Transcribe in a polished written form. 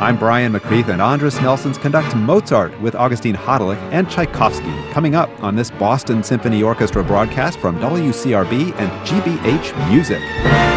I'm Brian McCreath, and Andras Nelsons conducts Mozart with Augustine Hadelich and Tchaikovsky, coming up on this Boston Symphony Orchestra broadcast from WCRB and GBH Music.